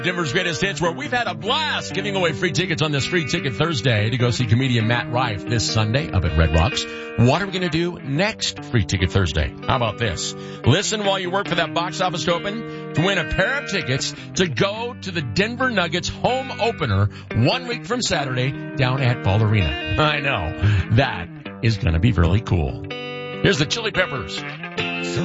Denver's Greatest Hits, where we've had a blast giving away free tickets on this Free Ticket Thursday to go see comedian Matt Rife this Sunday up at Red Rocks. What are we going to do next Free Ticket Thursday? How about this? Listen while you work for that box office to open to win a pair of tickets to go to the Denver Nuggets home opener 1 week from Saturday down at Ball Arena. I know. That is going to be really cool. Here's the Chili Peppers.